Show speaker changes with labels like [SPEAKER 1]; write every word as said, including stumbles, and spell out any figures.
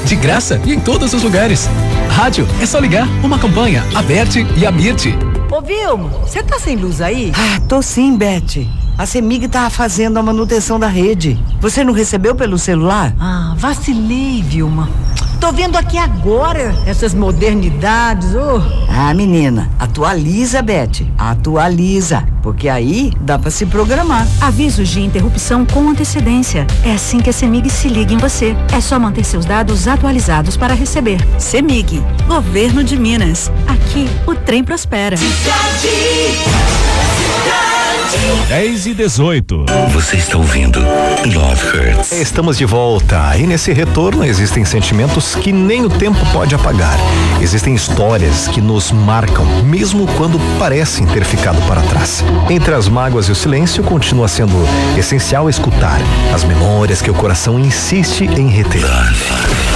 [SPEAKER 1] de graça e em todos os lugares. Rádio, é só ligar. Uma campanha, a Bert e a Mirti.
[SPEAKER 2] Ô Vilma, você tá sem luz aí?
[SPEAKER 3] Ah, tô sim, Beth. A CEMIG tá fazendo a manutenção da rede. Você não recebeu pelo celular?
[SPEAKER 2] Ah, vacilei, Vilma. Tô vendo aqui agora essas modernidades, ô. Oh.
[SPEAKER 3] Ah, menina, atualiza, Beth. Atualiza, porque aí dá pra se programar.
[SPEAKER 4] Avisos de interrupção com antecedência. É assim que a CEMIG se liga em você. É só manter seus dados atualizados para receber. CEMIG, Governo de Minas. Aqui, o trem prospera.
[SPEAKER 5] dez e dezoito.
[SPEAKER 6] Você está ouvindo Love Hurts.
[SPEAKER 7] Estamos de volta e nesse retorno existem sentimentos que nem o tempo pode apagar. Existem histórias que nos marcam, mesmo quando parecem ter ficado para trás. Entre as mágoas e o silêncio, continua sendo essencial escutar as memórias que o coração insiste em reter.
[SPEAKER 6] Love.